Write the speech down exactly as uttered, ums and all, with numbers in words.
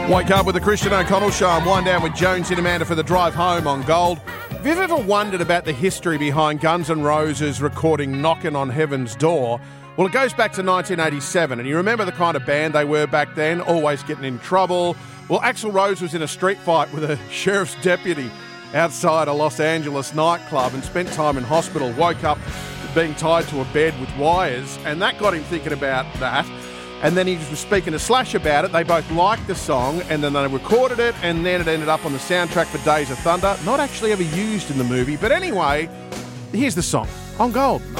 Wake up with the Christian O'Connell Show and wind down with Jones and Amanda for the drive home on Gold. Have you ever wondered about the history behind Guns N' Roses recording Knockin' on Heaven's Door? Well, it goes back to nineteen eighty-seven, and you remember the kind of band they were back then, always getting in trouble. Well, Axl Rose was in a street fight with a sheriff's deputy outside a Los Angeles nightclub and spent time in hospital, woke up being tied to a bed with wires, and that got him thinking about that. And then he was speaking to Slash about it. They both liked the song, and then they recorded it, and then it ended up on the soundtrack for Days of Thunder. Not actually ever used in the movie, but anyway, here's the song on Gold.